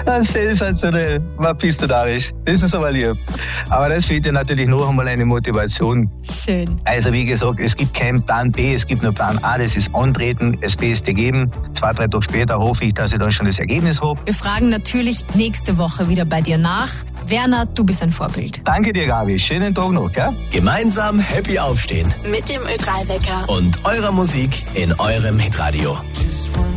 Sensationell. Was bist du narrisch? Das ist aber lieb. Aber das fehlt dir natürlich noch einmal eine Motivation. Schön. Also wie gesagt, es gibt keinen Plan B, es gibt nur Plan A, das ist Antreten, das Beste geben. 2-3 Tage später hoffe ich, dass ich dann schon das Ergebnis habe. Wir fragen natürlich nächste Woche wieder bei dir nach. Werner, du bist ein Vorbild. Danke dir, Gabi. Schönen Tag noch, gell? Gemeinsam happy aufstehen. Mit dem Ö3-Wecker. Und eurer Musik in eurem Hitradio.